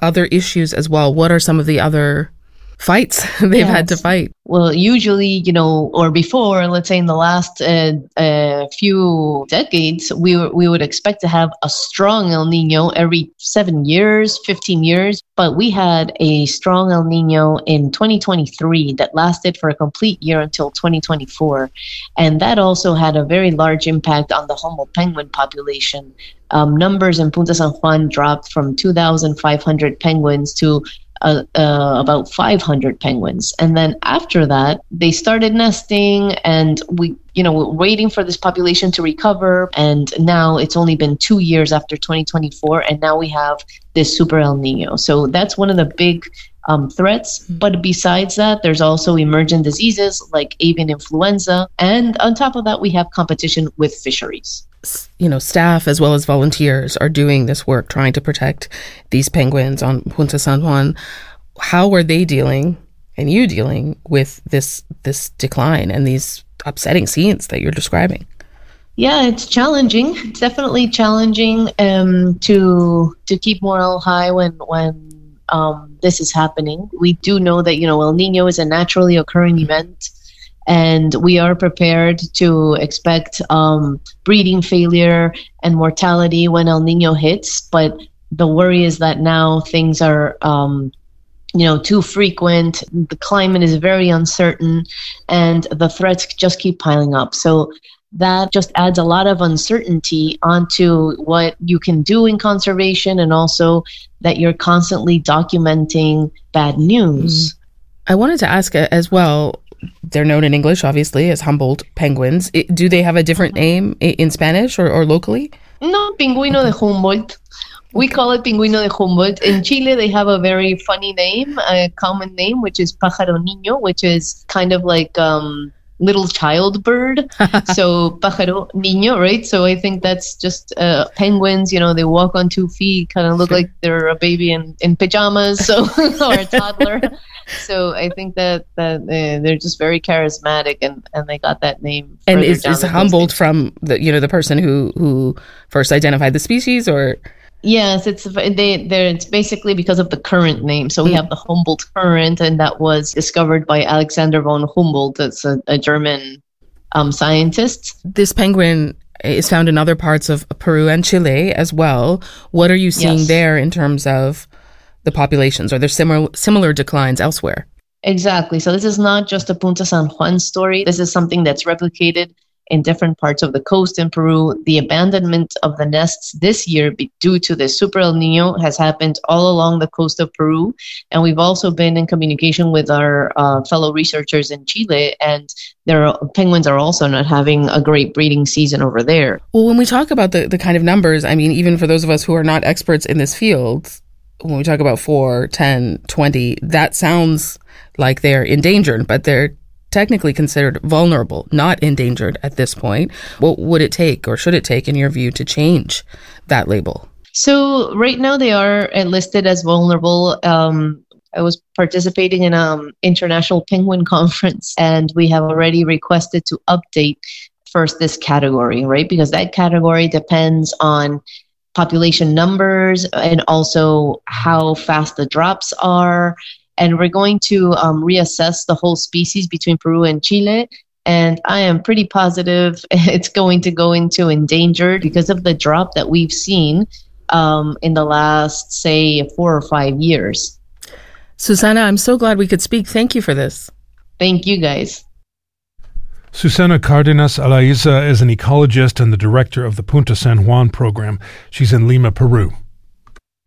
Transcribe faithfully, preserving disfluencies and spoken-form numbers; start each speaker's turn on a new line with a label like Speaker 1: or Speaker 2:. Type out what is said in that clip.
Speaker 1: other issues as well. What are some of the other fights they've yes. had to fight?
Speaker 2: Well, usually, you know, or before, let's say in the last uh, uh, few decades, we w- we would expect to have a strong El Nino every seven years, fifteen years. But we had a strong El Nino in twenty twenty-three that lasted for a complete year until twenty twenty-four. And that also had a very large impact on the Humboldt penguin population. Um, numbers in Punta San Juan dropped from two thousand five hundred penguins to Uh, uh, about five hundred penguins. And then after that, they started nesting, and we, you know, we're waiting for this population to recover. And now it's only been two years after twenty twenty-four, and now we have this super El Nino. So that's one of the big um, threats. But besides that, there's also emergent diseases like avian influenza. And on top of that, we have competition with fisheries.
Speaker 1: You know, staff as well as volunteers are doing this work, trying to protect these penguins on Punta San Juan. How are they dealing, and you dealing, with this this decline and these upsetting scenes that you're describing?
Speaker 2: Yeah, it's challenging. It's definitely challenging um, to to keep morale high when when um, this is happening. We do know that, you know, El Nino is a naturally occurring event. And we are prepared to expect um, breeding failure and mortality when El Nino hits. But the worry is that now things are, um, you know, too frequent. The climate is very uncertain, and the threats just keep piling up. So that just adds a lot of uncertainty onto what you can do in conservation, and also that you're constantly documenting bad news.
Speaker 1: Mm. I wanted to ask as well, they're known in English, obviously, as Humboldt penguins. It, do they have a different name in Spanish or, or locally?
Speaker 2: No, Pingüino de Humboldt. We call it Pingüino de Humboldt. In Chile, they have a very funny name, a common name, which is Pájaro Niño, which is kind of like um, little child bird. So Pájaro Niño, right? So I think that's just uh, penguins, you know, they walk on two feet, kind of look like they're a baby in, in pajamas, so or a toddler. So I think that that uh, they're just very charismatic, and, and they got that name.
Speaker 1: And is, is Humboldt from the you know the person who, who first identified the species, or?
Speaker 2: Yes, it's they. It's basically because of the current name. So we mm. have the Humboldt current, and that was discovered by Alexander von Humboldt. That's a, a German um, scientist.
Speaker 1: This penguin is found in other parts of Peru and Chile as well. What are you seeing yes. there in terms of the populations? Are there similar similar declines elsewhere?
Speaker 2: Exactly. So this is not just a Punta San Juan story. This is something that's replicated in different parts of the coast in Peru. The abandonment of the nests this year be, due to the Super El Nino has happened all along the coast of Peru. And we've also been in communication with our uh, fellow researchers in Chile, and their penguins are also not having a great breeding season over there.
Speaker 1: Well, when we talk about the, the kind of numbers, I mean, even for those of us who are not experts in this field, when we talk about four, ten, twenty, that sounds like they're endangered, but they're technically considered vulnerable, not endangered at this point. What would it take, or should it take, in your view, to change that label?
Speaker 2: So right now they are listed as vulnerable. Um, I was participating in an international penguin conference, and we have already requested to update first this category, right? Because that category depends on population numbers and also how fast the drops are. And we're going to um, reassess the whole species between Peru and Chile. And I am pretty positive it's going to go into endangered because of the drop that we've seen um, in the last, say, four or five years.
Speaker 1: Susana, I'm so glad we could speak. Thank you for this.
Speaker 2: Thank you, guys.
Speaker 3: Susana Cardenas Alaiza is an ecologist and the director of the Punta San Juan program. She's in Lima, Peru.